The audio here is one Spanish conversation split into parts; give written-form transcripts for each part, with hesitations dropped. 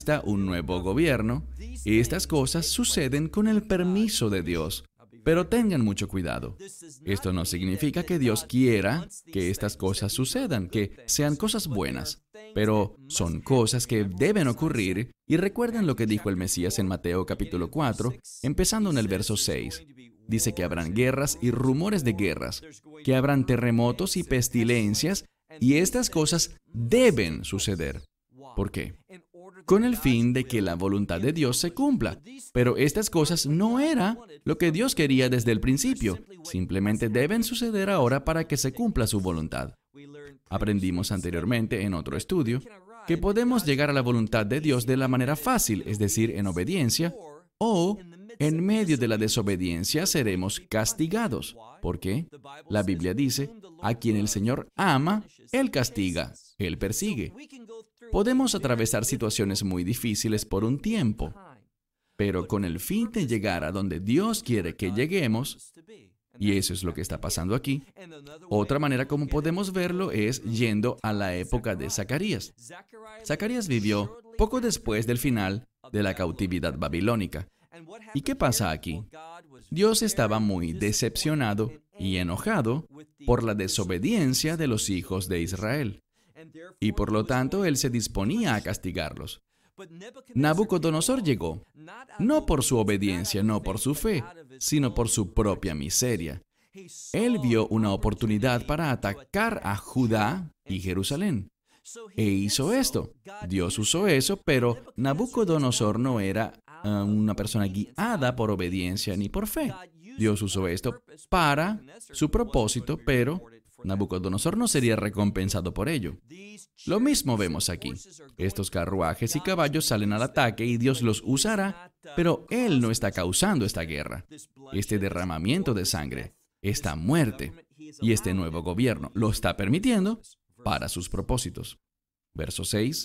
está un nuevo gobierno, y estas cosas suceden con el permiso de Dios. Pero tengan mucho cuidado. Esto no significa que Dios quiera que estas cosas sucedan, que sean cosas buenas, pero son cosas que deben ocurrir. Y recuerden lo que dijo el Mesías en Mateo capítulo 4, empezando en el verso 6. Dice que habrán guerras y rumores de guerras, que habrán terremotos y pestilencias, y estas cosas deben suceder. ¿Por qué? Con el fin de que la voluntad de Dios se cumpla. Pero estas cosas no era lo que Dios quería desde el principio. Simplemente deben suceder ahora para que se cumpla su voluntad. Aprendimos anteriormente en otro estudio que podemos llegar a la voluntad de Dios de la manera fácil, es decir, en obediencia, o en medio de la desobediencia seremos castigados. ¿Por qué? La Biblia dice, a quien el Señor ama, Él castiga, Él persigue. Podemos atravesar situaciones muy difíciles por un tiempo, pero con el fin de llegar a donde Dios quiere que lleguemos, y eso es lo que está pasando aquí. Otra manera como podemos verlo es yendo a la época de Zacarías. Zacarías vivió poco después del final de la cautividad babilónica. ¿Y qué pasa aquí? Dios estaba muy decepcionado y enojado por la desobediencia de los hijos de Israel. Y por lo tanto, Él se disponía a castigarlos. Nabucodonosor llegó, no por su obediencia, no por su fe, sino por su propia miseria. Él vio una oportunidad para atacar a Judá y Jerusalén. E hizo esto. Dios usó eso, pero Nabucodonosor no era una persona guiada por obediencia ni por fe. Dios usó esto para su propósito, pero Nabucodonosor no sería recompensado por ello. Lo mismo vemos aquí. Estos carruajes y caballos salen al ataque y Dios los usará, pero Él no está causando esta guerra, este derramamiento de sangre, esta muerte y este nuevo gobierno. Lo está permitiendo para sus propósitos. Verso 6.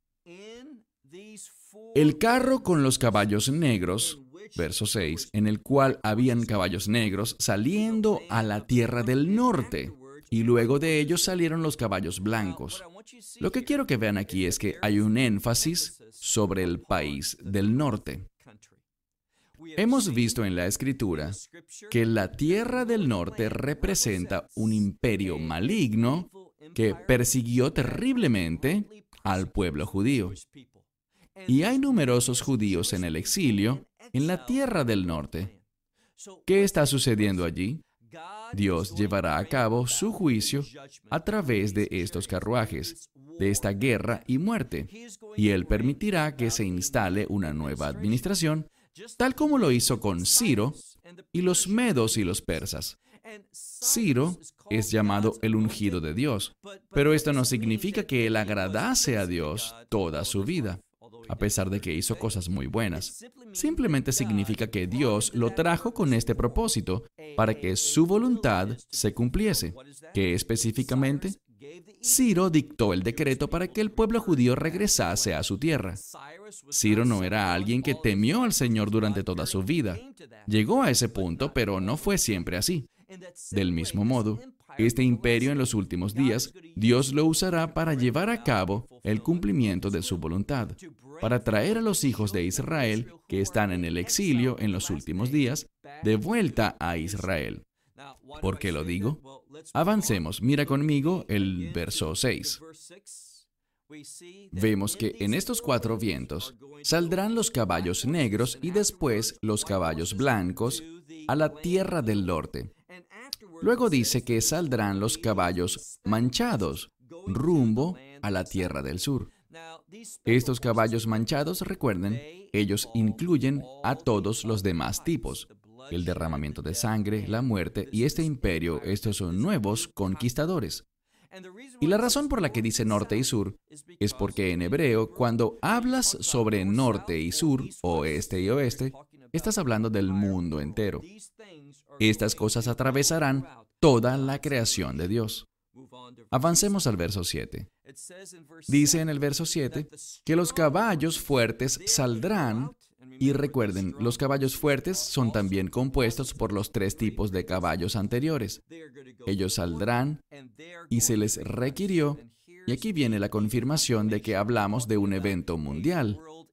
El carro con los caballos negros, verso 6, en el cual habían caballos negros saliendo a la tierra del norte, y luego de ellos salieron los caballos blancos. Lo que quiero que vean aquí es que hay un énfasis sobre el país del norte. Hemos visto en la Escritura que la tierra del norte representa un imperio maligno que persiguió terriblemente al pueblo judío. Y hay numerosos judíos en el exilio en la tierra del norte. ¿Qué está sucediendo allí? Dios llevará a cabo su juicio a través de estos carruajes, de esta guerra y muerte, y Él permitirá que se instale una nueva administración, tal como lo hizo con Ciro y los medos y los persas. Ciro es llamado el ungido de Dios, pero esto no significa que él agradase a Dios toda su vida, a pesar de que hizo cosas muy buenas. Simplemente significa que Dios lo trajo con este propósito para que su voluntad se cumpliese. ¿Qué específicamente? Ciro dictó el decreto para que el pueblo judío regresase a su tierra. Ciro no era alguien que temió al Señor durante toda su vida. Llegó a ese punto, pero no fue siempre así. Del mismo modo, este imperio en los últimos días, Dios lo usará para llevar a cabo el cumplimiento de su voluntad, para traer a los hijos de Israel que están en el exilio en los últimos días, de vuelta a Israel. ¿Por qué lo digo? Avancemos. Mira conmigo el verso 6. Vemos que en estos 4 vientos saldrán los caballos negros y después los caballos blancos a la tierra del norte. Luego dice que saldrán los caballos manchados rumbo a la tierra del sur. Estos caballos manchados, recuerden, ellos incluyen a todos los demás tipos. El derramamiento de sangre, la muerte y este imperio, estos son nuevos conquistadores. Y la razón por la que dice norte y sur es porque en hebreo, cuando hablas sobre norte y sur, o este y oeste, estás hablando del mundo entero. Estas cosas atravesarán toda la creación de Dios. Avancemos al verso 7. Dice en el verso 7 que los caballos fuertes saldrán, y recuerden, los caballos fuertes son también compuestos por los 3 tipos de caballos anteriores. Ellos saldrán y se les requirió Y aquí viene la confirmación de que hablamos de un evento mundial.